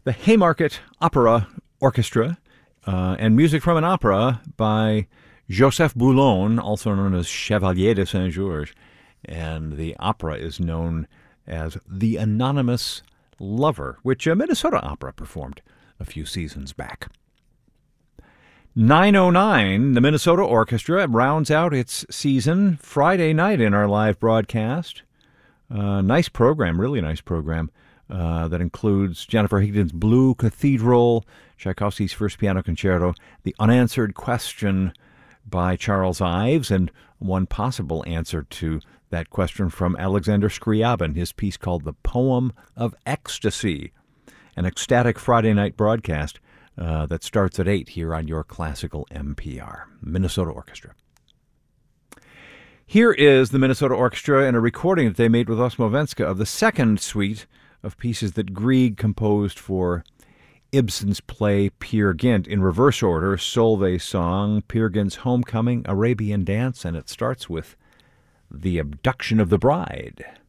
the Haymarket Opera Orchestra, and music from an opera by Joseph Boulon, also known as Chevalier de Saint-Georges. And the opera is known as The Anonymous Lover, which a Minnesota opera performed a few seasons back. 9:09, the Minnesota Orchestra rounds out its season Friday night in our live broadcast. Nice program, really nice program, that includes Jennifer Higdon's Blue Cathedral, Tchaikovsky's First Piano Concerto, The Unanswered Question by Charles Ives, and one possible answer to that question from Alexander Scriabin, his piece called The Poem of Ecstasy, an ecstatic Friday night broadcast that starts at 8 here on your classical NPR, Minnesota Orchestra. Here is the Minnesota Orchestra in a recording that they made with Osmo Venska of the second suite of pieces that Grieg composed for Ibsen's play Peer Gynt, in reverse order: Solveig's Song, Peer Gynt's Homecoming, Arabian Dance, and it starts with The Abduction of the Bride.